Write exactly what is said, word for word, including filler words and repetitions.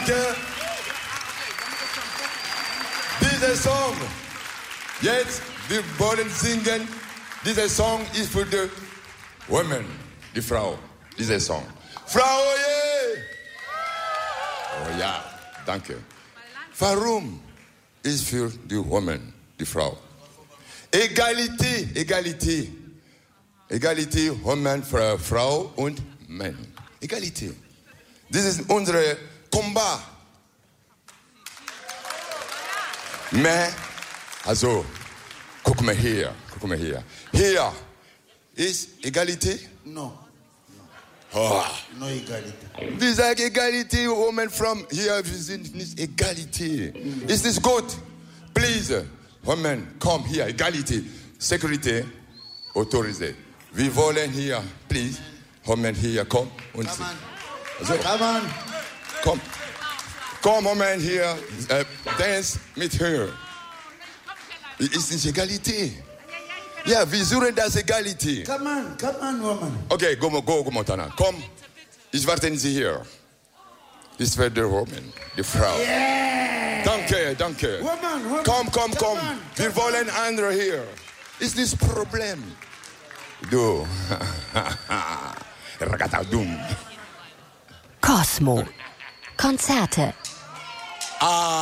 Danke. Dieser Song, jetzt, wir wollen singen. Dieser Song ist für die Women, die Frau. Dieser Song. Frau, yeah. Oh ja, danke. Warum ist für die Women, die Frau? Egalité, Egalité. Egalité, Women, Frau und Mann. Egalité. Das ist unser Combat. Mais, also, guck mal hier, guck mal hier. Hier ist Egalité? No. Oh. No Egalité. Wir sagen Egalité, Women from hier, wir sind nicht Egalité. Mm. Ist nicht gut? Please, Women, komm hier, Egalité. Security, autorisé. Wir wollen hier, please, Women hier, komm. Und Come on. also, Come on. komm. Komm, Women hier, äh, dance mit her. Ist nicht Egalité. Ja, wir suchen das Egalité. Come on, come on, woman. Okay, go, go, go, Montana. Komm, ich warte Sie hier. Das wird die Woman, die Frau. Yeah. Danke, danke. Woman, woman. Komm, komm, komm. On, Wir wollen andere hier. Ist das Problem? Du. Ragatadum. Cosmo. Konzerte. Ah.